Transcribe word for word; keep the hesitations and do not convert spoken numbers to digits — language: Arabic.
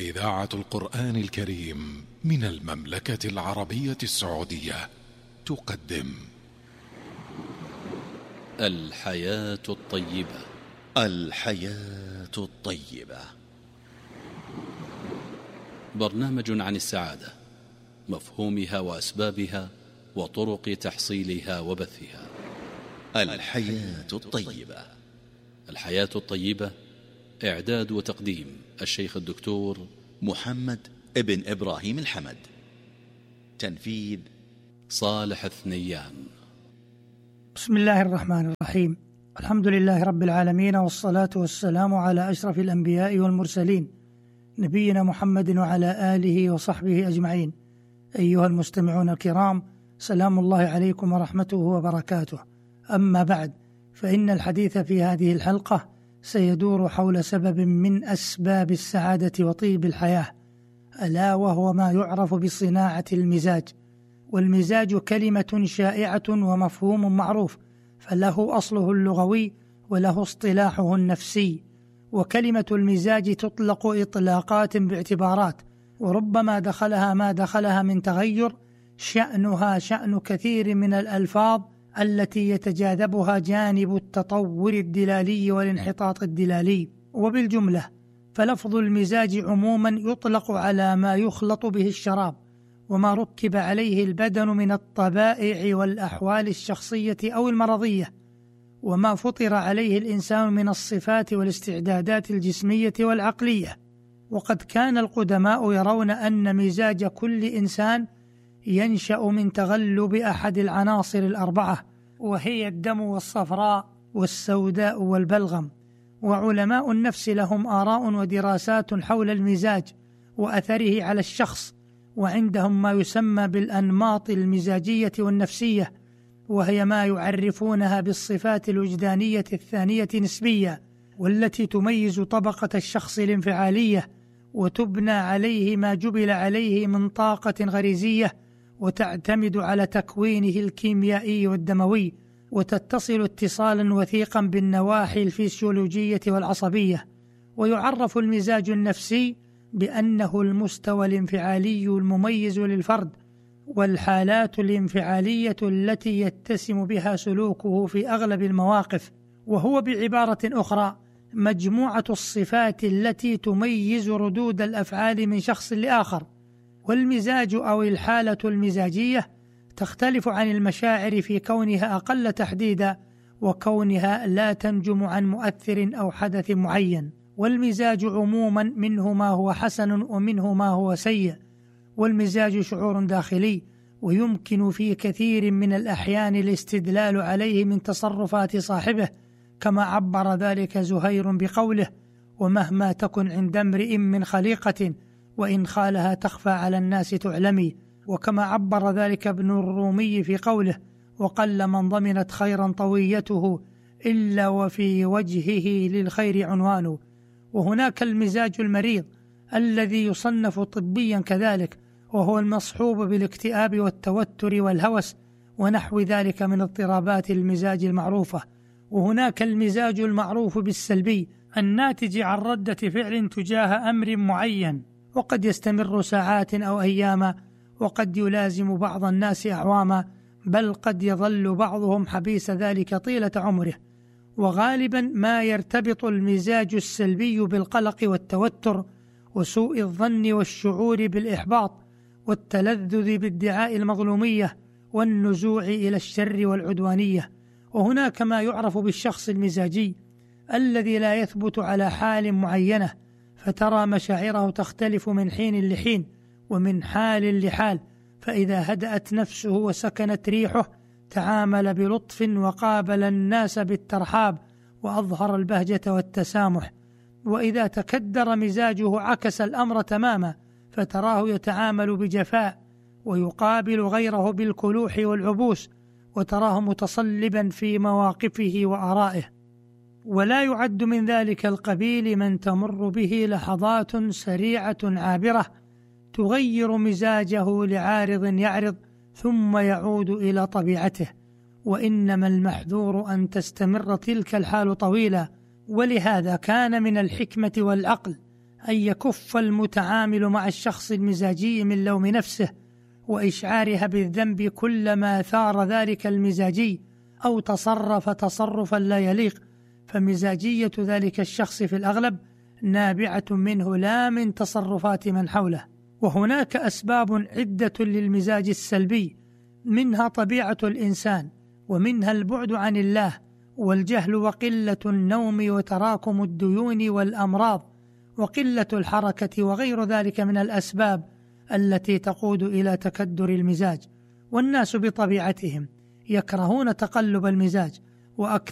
إذاعة القرآن الكريم من المملكة العربية السعودية تقدم الحياة الطيبة. الحياة الطيبة، برنامج عن السعادة، مفهومها وأسبابها وطرق تحصيلها وبثها. الحياة الطيبة. الحياة الطيبة، إعداد وتقديم الشيخ الدكتور محمد ابن إبراهيم الحمد، تنفيذ صالح الثنيان. بسم الله الرحمن الرحيم. الحمد لله رب العالمين، والصلاة والسلام على أشرف الأنبياء والمرسلين، نبينا محمد وعلى آله وصحبه أجمعين. أيها المستمعون الكرام، سلام الله عليكم ورحمته وبركاته. أما بعد، فإن الحديث في هذه الحلقة سيدور حول سبب من أسباب السعادة وطيب الحياة، ألا وهو ما يعرف بصناعة المزاج. والمزاج كلمة شائعة ومفهوم معروف، فله أصله اللغوي وله اصطلاحه النفسي. وكلمة المزاج تطلق إطلاقات باعتبارات، وربما دخلها ما دخلها من تغير شأنها شأن كثير من الألفاظ التي يتجاذبها جانب التطور الدلالي والانحطاط الدلالي. وبالجملة فلفظ المزاج عموما يطلق على ما يخلط به الشراب، وما ركب عليه البدن من الطبائع والأحوال الشخصية أو المرضية، وما فطر عليه الإنسان من الصفات والاستعدادات الجسمية والعقلية. وقد كان القدماء يرون أن مزاج كل إنسان ينشأ من تغلب أحد العناصر الأربعة، وهي الدم والصفراء والسوداء والبلغم. وعلماء النفس لهم آراء ودراسات حول المزاج وأثره على الشخص، وعندهم ما يسمى بالأنماط المزاجية والنفسية، وهي ما يعرفونها بالصفات الوجدانية الثانية نسبية، والتي تميز طبقة الشخص الانفعالية، وتبنى عليه ما جبل عليه من طاقة غريزية، وتعتمد على تكوينه الكيميائي والدموي، وتتصل اتصالا وثيقا بالنواحي الفسيولوجية والعصبية. ويعرف المزاج النفسي بأنه المستوى الانفعالي المميز للفرد، والحالات الانفعالية التي يتسم بها سلوكه في أغلب المواقف. وهو بعبارة أخرى مجموعة الصفات التي تميز ردود الأفعال من شخص لآخر. والمزاج أو الحالة المزاجية تختلف عن المشاعر في كونها أقل تحديدا، وكونها لا تنجم عن مؤثر أو حدث معين. والمزاج عموما منه ما هو حسن ومنه ما هو سيء. والمزاج شعور داخلي، ويمكن في كثير من الأحيان الاستدلال عليه من تصرفات صاحبه، كما عبر ذلك زهير بقوله: ومهما تكن عند امرئ من خليقة وإن خالها تخفى على الناس تعلمي. وكما عبر ذلك ابن الرومي في قوله: وقل من ضمنت خيرا طويته إلا وفي وجهه للخير عنوان. وهناك المزاج المريض الذي يصنف طبيا كذلك، وهو المصحوب بالاكتئاب والتوتر والهوس ونحو ذلك من اضطرابات المزاج المعروفة. وهناك المزاج المعروف بالسلبي الناتج عن ردة فعل تجاه أمر معين، وقد يستمر ساعات أو أياما، وقد يلازم بعض الناس أعواما، بل قد يظل بعضهم حبيس ذلك طيلة عمره. وغالبا ما يرتبط المزاج السلبي بالقلق والتوتر وسوء الظن والشعور بالإحباط والتلذذ بادعاء المظلومية والنزوع إلى الشر والعدوانية. وهناك ما يعرف بالشخص المزاجي الذي لا يثبت على حال معينة، فترى مشاعره تختلف من حين لحين ومن حال لحال، فإذا هدأت نفسه وسكنت ريحه تعامل بلطف وقابل الناس بالترحاب وأظهر البهجة والتسامح. وإذا تكدر مزاجه عكس الأمر تماما، فتراه يتعامل بجفاء ويقابل غيره بالكلوح والعبوس، وتراه متصلبا في مواقفه وآرائه. ولا يعد من ذلك القبيل من تمر به لحظات سريعة عابرة تغير مزاجه لعارض يعرض ثم يعود إلى طبيعته، وإنما المحذور أن تستمر تلك الحال طويلة. ولهذا كان من الحكمة والعقل أن يكف المتعامل مع الشخص المزاجي من لوم نفسه وإشعارها بالذنب كلما ثار ذلك المزاجي أو تصرف تصرفا لا يليق، فمزاجية ذلك الشخص في الأغلب نابعة منه لا من تصرفات من حوله. وهناك أسباب عدة للمزاج السلبي، منها طبيعة الإنسان، ومنها البعد عن الله والجهل وقلة النوم وتراكم الديون والأمراض وقلة الحركة وغير ذلك من الأسباب التي تقود إلى تكدر المزاج. والناس بطبيعتهم يكرهون تقلب المزاج، وأكثر